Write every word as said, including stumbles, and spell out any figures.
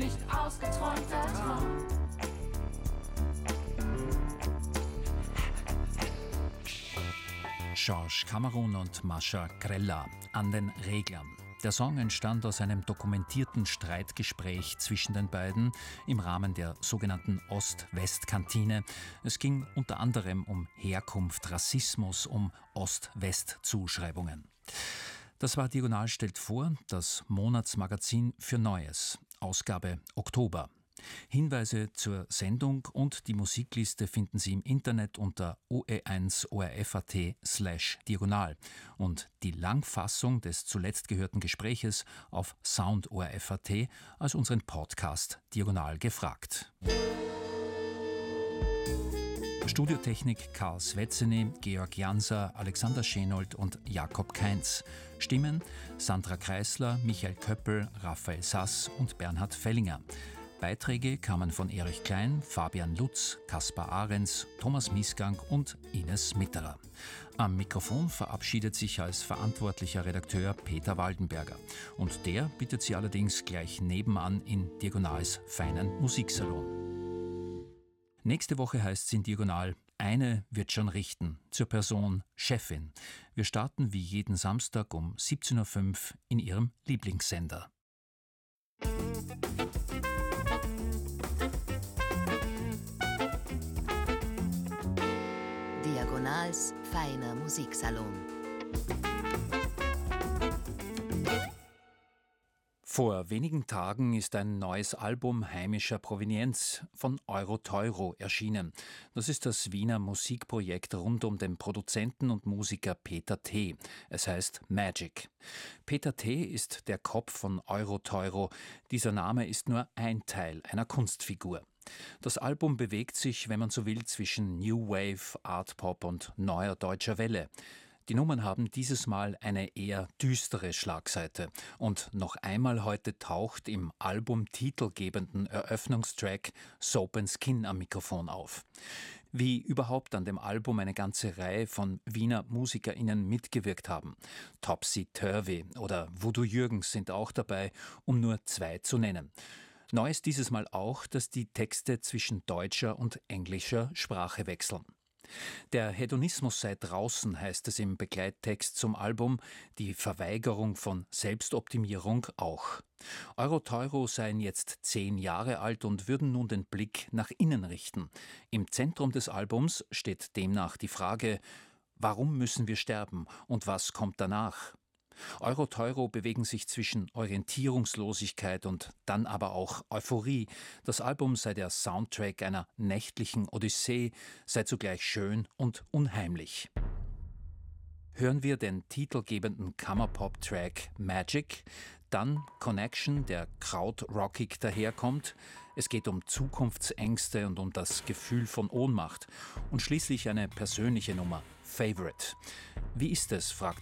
nicht ausgeträumter Traum. Georges Cameron und Mascha Grella, An den Reglern. Der Song entstand aus einem dokumentierten Streitgespräch zwischen den beiden im Rahmen der sogenannten Ost-West-Kantine. Es ging unter anderem um Herkunft, Rassismus, um Ost-West-Zuschreibungen. Das war Diagonal stellt vor, das Monatsmagazin für Neues, Ausgabe Oktober. Hinweise zur Sendung und die Musikliste finden Sie im Internet unter o e eins o r f punkt a t slash diagonal und die Langfassung des zuletzt gehörten Gespräches auf sound punkt o r f punkt a t als unseren Podcast Diagonal gefragt. Studiotechnik Karl Svetzeny, Georg Janser, Alexander Schenold und Jakob Kainz. Stimmen Sandra Kreisler, Michael Köppel, Raphael Sass und Bernhard Fellinger. Beiträge kamen von Erich Klein, Fabian Lutz, Kaspar Ahrens, Thomas Miesgang und Ines Mitterer. Am Mikrofon verabschiedet sich als verantwortlicher Redakteur Peter Waldenberger. Und der bittet Sie allerdings gleich nebenan in Diagonals feinen Musiksalon. Nächste Woche heißt es in Diagonal: Eine wird schon richten, zur Person Chefin. Wir starten wie jeden Samstag um siebzehn Uhr fünf in Ihrem Lieblingssender. Diagonals feiner Musiksalon. Vor wenigen Tagen ist ein neues Album heimischer Provenienz von Euro-Teuro erschienen. Das ist das Wiener Musikprojekt rund um den Produzenten und Musiker Peter T. Es heißt Magic. Peter T. ist der Kopf von Euro-Teuro. Dieser Name ist nur ein Teil einer Kunstfigur. Das Album bewegt sich, wenn man so will, zwischen New Wave, Art Pop und neuer deutscher Welle. Die Nummern haben dieses Mal eine eher düstere Schlagseite. Und noch einmal heute taucht im albumtitelgebenden Eröffnungstrack Soap and Skin am Mikrofon auf. Wie überhaupt an dem Album eine ganze Reihe von Wiener MusikerInnen mitgewirkt haben. Topsy Turvy oder Voodoo Jürgens sind auch dabei, um nur zwei zu nennen. Neu ist dieses Mal auch, dass die Texte zwischen deutscher und englischer Sprache wechseln. Der Hedonismus sei draußen, heißt es im Begleittext zum Album, die Verweigerung von Selbstoptimierung auch. Euro-Teuro seien jetzt zehn Jahre alt und würden nun den Blick nach innen richten. Im Zentrum des Albums steht demnach die Frage: Warum müssen wir sterben und was kommt danach? Euro-Teuro bewegen sich zwischen Orientierungslosigkeit und dann aber auch Euphorie. Das Album sei der Soundtrack einer nächtlichen Odyssee, sei zugleich schön und unheimlich. Hören wir den titelgebenden Kammerpop-Track Magic, dann Connection, der krautrockig daherkommt. Es geht um Zukunftsängste und um das Gefühl von Ohnmacht. Und schließlich eine persönliche Nummer, Favorite. Wie ist es, fragt